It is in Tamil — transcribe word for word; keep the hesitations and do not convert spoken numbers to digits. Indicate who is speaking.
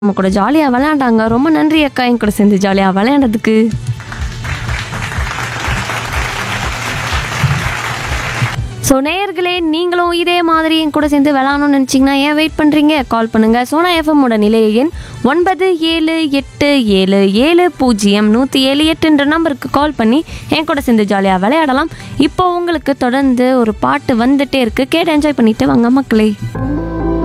Speaker 1: நம்ம கூட ஜாலியாக விளையாண்டாங்க. ரொம்ப நன்றி அக்கா, என் கூட சேர்ந்து ஜாலியாக விளையாண்டதுக்கு. ஸோ நேயர்களே, நீங்களும் இதே மாதிரி என் கூட சேர்ந்து விளாடணும்னு நினச்சிங்கன்னா ஏன் வெயிட் பண்ணுறீங்க? கால் பண்ணுங்கள். சோனா எஃப்எம்மோட நிலைய எண் ஒன்பது ஏழு எட்டு ஏழு ஏழு பூஜ்ஜியம் நூற்றி ஏழு எட்டுன்ற நம்பருக்கு கால் பண்ணி என் கூட சேர்ந்து ஜாலியாக விளையாடலாம். இப்போ உங்களுக்கு தொடர்ந்து ஒரு பாட்டு வந்துட்டே இருக்குது, கேட்டு என்ஜாய் பண்ணிட்டு வாங்க மக்களே.